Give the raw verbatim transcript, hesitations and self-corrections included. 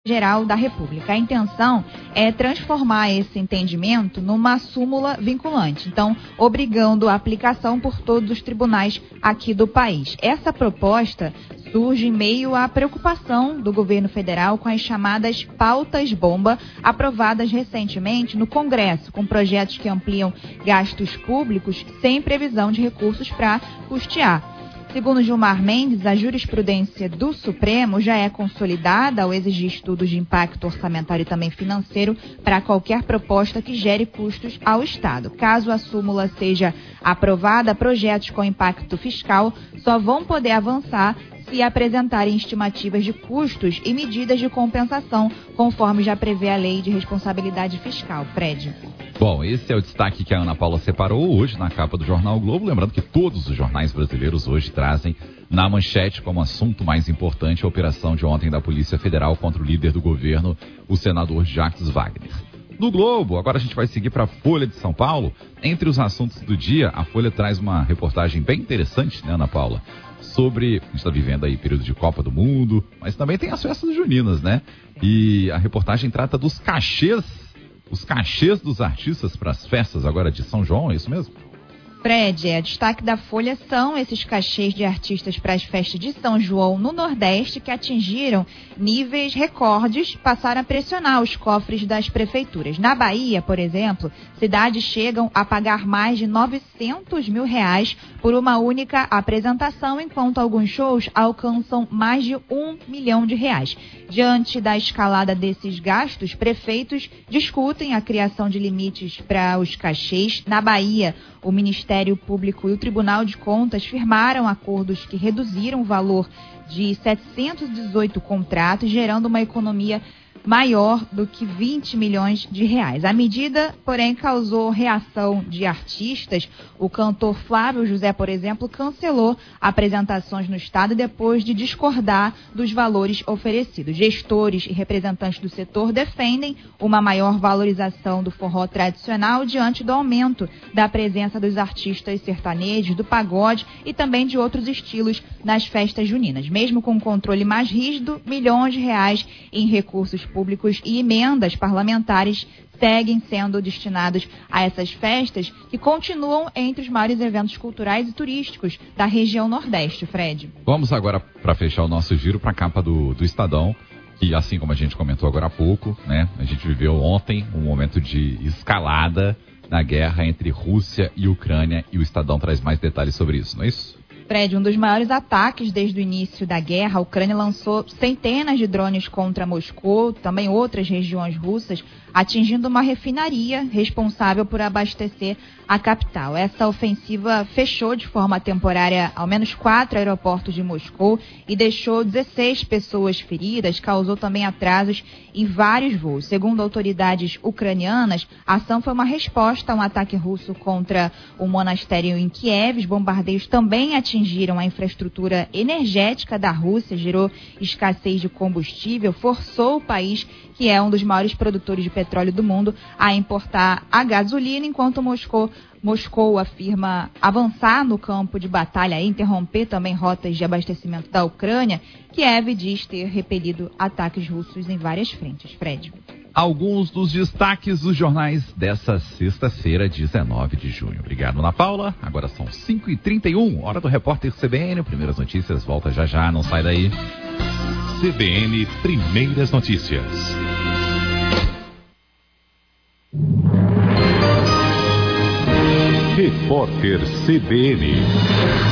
Geral da República. A intenção é transformar esse entendimento numa súmula vinculante, então obrigando a aplicação por todos os tribunais aqui do país. Essa proposta surge em meio à preocupação do governo federal com as chamadas pautas-bomba aprovadas recentemente no Congresso, com projetos que ampliam gastos públicos sem previsão de recursos para custear. Segundo Gilmar Mendes, a jurisprudência do Supremo já é consolidada ao exigir estudos de impacto orçamentário e também financeiro para qualquer proposta que gere custos ao Estado. Caso a súmula seja aprovada, projetos com impacto fiscal só vão poder avançar se apresentarem estimativas de custos e medidas de compensação, conforme já prevê a Lei de Responsabilidade Fiscal. Fred. Bom, esse é o destaque que a Ana Paula separou hoje na capa do Jornal o Globo. Lembrando que todos os jornais brasileiros hoje trazem na manchete como assunto mais importante a operação de ontem da Polícia Federal contra o líder do governo, o senador Jacques Wagner. No Globo, agora a gente vai seguir para a Folha de São Paulo. Entre os assuntos do dia, a Folha traz uma reportagem bem interessante, né, Ana Paula? Sobre, a gente está vivendo aí período de Copa do Mundo, mas também tem as festas juninas, né? E a reportagem trata dos cachês, os cachês dos artistas para as festas agora de São João, é isso mesmo? Fred, é, destaque da Folha são esses cachês de artistas para as festas de São João no Nordeste que atingiram níveis recordes, passaram a pressionar os cofres das prefeituras. Na Bahia, por exemplo, cidades chegam a pagar mais de novecentos mil reais por uma única apresentação, enquanto alguns shows alcançam mais de um milhão de reais. Diante da escalada desses gastos, prefeitos discutem a criação de limites para os cachês. Na Bahia, o Ministério Público e o Tribunal de Contas firmaram acordos que reduziram o valor de setecentos e dezoito contratos, gerando uma economia maior do que vinte milhões de reais. A medida, porém, causou reação de artistas. O cantor Flávio José, por exemplo, cancelou apresentações no estado depois de discordar dos valores oferecidos. Gestores e representantes do setor defendem uma maior valorização do forró tradicional diante do aumento da presença dos artistas sertanejos, do pagode e também de outros estilos nas festas juninas. Mesmo com um controle mais rígido, milhões de reais em recursos públicos e emendas parlamentares seguem sendo destinados a essas festas que continuam entre os maiores eventos culturais e turísticos da região Nordeste, Fred. Vamos agora, para fechar o nosso giro, para a capa do, do Estadão, que assim como a gente comentou agora há pouco, né, a gente viveu ontem um momento de escalada na guerra entre Rússia e Ucrânia, e o Estadão traz mais detalhes sobre isso, não é isso? Fred, um dos maiores ataques desde o início da guerra, a Ucrânia lançou centenas de drones contra Moscou, também outras regiões russas, atingindo uma refinaria responsável por abastecer a capital. Essa ofensiva fechou de forma temporária ao menos quatro aeroportos de Moscou e deixou dezesseis pessoas feridas, causou também atrasos em vários voos. Segundo autoridades ucranianas, a ação foi uma resposta a um ataque russo contra um monastério em Kiev. Os bombardeios também atingiram a infraestrutura energética da Rússia, gerou escassez de combustível, forçou o país, que é um dos maiores produtores de petróleo do mundo, a importar a gasolina, enquanto Moscou, Moscou afirma avançar no campo de batalha e interromper também rotas de abastecimento da Ucrânia. Kiev diz ter repelido ataques russos em várias frentes. Fred. Alguns dos destaques dos jornais dessa sexta-feira, dezenove de junho. Obrigado, Ana Paula. Agora são cinco e trinta e um, hora do repórter C B N. Primeiras notícias, volta já já, não sai daí. C B N Primeiras Notícias. Repórter C B N.